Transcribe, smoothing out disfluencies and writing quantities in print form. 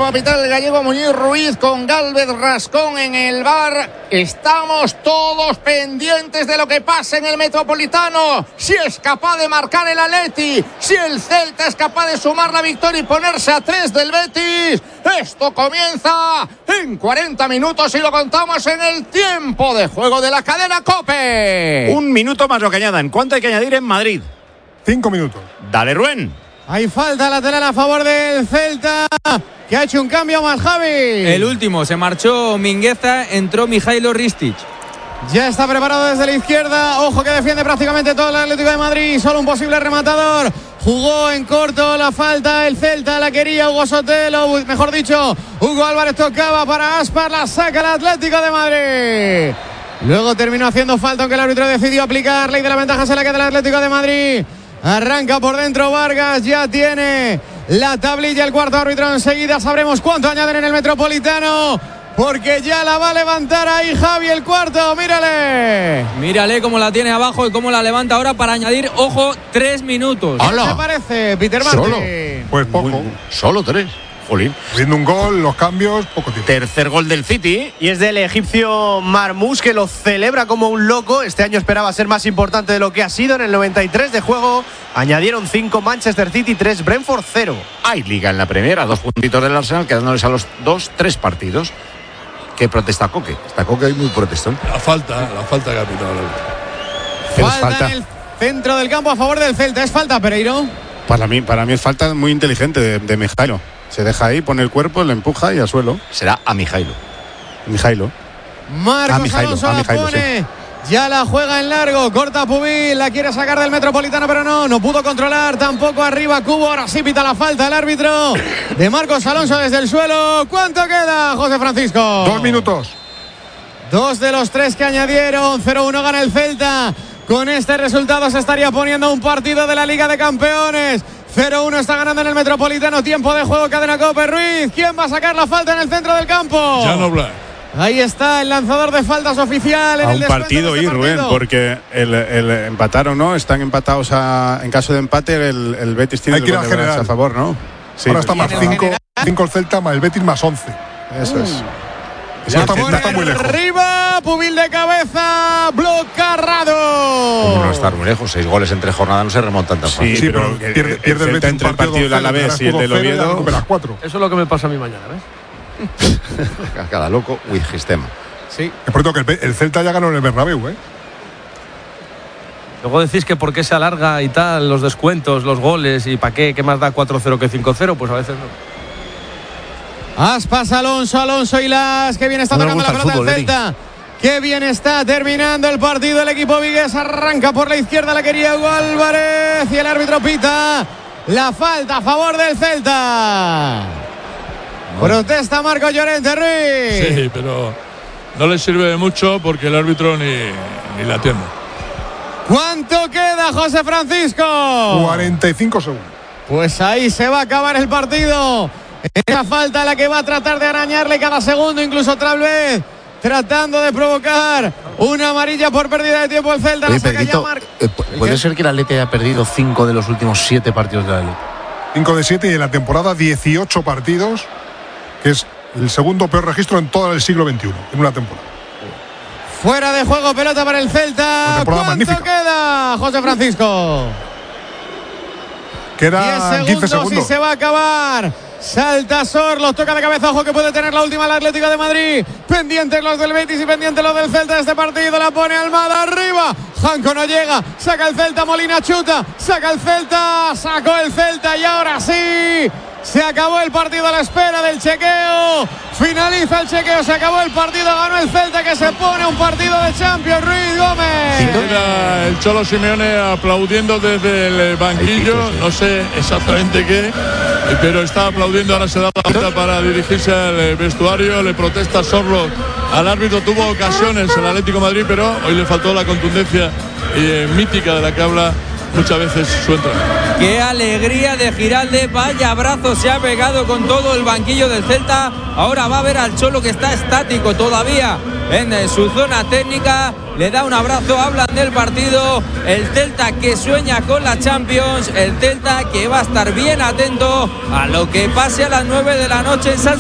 va a pitar el gallego Muñiz Ruiz con Gálvez Rascón en el VAR. Estamos todos pendientes de lo que pasa en el Metropolitano. Si es capaz de marcar el Atleti, si el Celta es capaz de sumar la victoria y ponerse a 3 del Betis. Esto comienza en 40 minutos y lo contamos en el tiempo de juego de la cadena COPE. Un minuto más lo que añadan. ¿Cuánto hay que añadir en Madrid? 5 minutos. Dale, Rubén. Hay falta lateral a favor del Celta, que ha hecho un cambio más, Javi. El último, se marchó Mingueza, entró Mijailo Ristic. Ya está preparado desde la izquierda. Ojo que defiende prácticamente todo el Atlético de Madrid. Solo un posible rematador. Jugó en corto la falta. El Celta la quería Hugo Sotelo. Mejor dicho, Hugo Álvarez tocaba para Aspar. La saca el Atlético de Madrid. Luego terminó haciendo falta, aunque el árbitro decidió aplicar. Ley de la ventaja se la queda el Atlético de Madrid. Arranca por dentro Vargas. Ya tiene la tablilla el cuarto árbitro. Enseguida sabremos cuánto añaden en el Metropolitano, porque ya la va a levantar ahí Javi el cuarto. Mírale cómo la tiene abajo y cómo la levanta ahora para añadir, ojo, 3 minutos. ¿Qué te parece, Peter Martin? Solo, pues poco. Solo 3. Jolín. Viendo un gol, los cambios, poco tiempo. Tercer gol del City. Y es del egipcio Marmoush, que lo celebra como un loco. Este año esperaba ser más importante de lo que ha sido. En el 93 de juego añadieron 5 Manchester City, 3 Brentford, 0. Hay liga en la Premier, a 2 puntitos del Arsenal, quedándoles a los 2 3 partidos. ¿Qué protesta Coque? Está Coque ahí muy protestón. La falta capital. Falta en el centro del campo a favor del Celta. ¿Es falta, Pereiro? Para mí es falta muy inteligente de Mijailo. Se deja ahí, pone el cuerpo, le empuja y al suelo. Será a Mijailo. Marcos Alonso la pone. Sí. Ya la juega en largo. Corta Pubil. La quiere sacar del Metropolitano, pero no pudo controlar. Tampoco arriba Cubo. Ahora sí pita la falta el árbitro de Marcos Alonso desde el suelo. ¿Cuánto queda, José Francisco? 2 minutos. 2 de los 3 que añadieron. 0-1 gana el Celta. Con este resultado se estaría poniendo un partido de la Liga de Campeones. 0-1 está ganando en el Metropolitano. Tiempo de juego, cadena COPE. Ruiz, ¿quién va a sacar la falta en el centro del campo? Ya no Black. Ahí está el lanzador de faltas oficial en a el un partido y Rubén, porque el empatar o no, están empatados en caso de empate el Betis tiene que ir a general a favor, ¿no? Sí, ahora está más 5 el Celta, más el Betis más 11. Eso es. Eso está muy lejos. Arriba, Pubil de cabeza, blocarrado. No está muy lejos, 6 goles en 3 jornadas no se remontan tan fácil. Sí, pero pierde el Betis entre el partido del Alavés y el del Oviedo. Eso es lo que me pasa a mí mañana, ¿ves? Cada loco, sistema. Sí. Es por que el Celta ya ganó en el Bernabéu, ¿eh? Luego decís que por qué se alarga y tal, los descuentos, los goles y para qué más da 4-0 que 5-0, pues a veces no. Aspas, Alonso y Las, que bien está tocando la pelota del Celta. Qué bien está terminando el partido el equipo vigués. Arranca por la izquierda, la quería Hugo Álvarez y el árbitro pita la falta a favor del Celta. Protesta Marco Llorente, Ruiz. Sí, pero no le sirve de mucho porque el árbitro ni la atiende. ¿Cuánto queda, José Francisco? 45 segundos. Pues ahí se va a acabar el partido. Esa falta la que va a tratar de arañarle cada segundo, incluso otra vez tratando de provocar una amarilla por pérdida de tiempo el Celta. Oye, Pedrito, ¿puede ser que el Atleti haya perdido 5 de los últimos 7 partidos del Atleti? 5 de 7 y en la temporada 18 partidos, que es el segundo peor registro en todo el siglo XXI, en una temporada. Fuera de juego, pelota para el Celta. ¿Cuánto magnífica queda, José Francisco? Queda 15 segundos y se va a acabar. Salta Sorlos, toca de cabeza, ojo que puede tener la última el Atlético de Madrid. Pendientes los del Betis y pendientes los del Celta de este partido. La pone Almada arriba. Janco no llega, saca el Celta, Molina chuta, saca el Celta, sacó el Celta y ahora sí. Se acabó el partido a la espera del chequeo. Finaliza el chequeo, se acabó el partido. Ganó el Celta, que se pone un partido de Champions. Ruiz Gómez. Era el Cholo Simeone aplaudiendo desde el banquillo. No sé exactamente qué, pero está aplaudiendo. Ahora se da la vuelta para dirigirse al vestuario. Le protesta Sorlo al árbitro. Tuvo ocasiones el Atlético de Madrid, pero hoy le faltó la contundencia mítica de la que habla muchas veces su entrada. Qué alegría de Giralde, vaya abrazo se ha pegado con todo el banquillo del Celta. Ahora va a ver al Cholo, que está estático todavía en su zona técnica. Le da un abrazo, hablan del partido. El Celta que sueña con la Champions, el Celta que va a estar bien atento a lo que pase a las 9 de la noche en San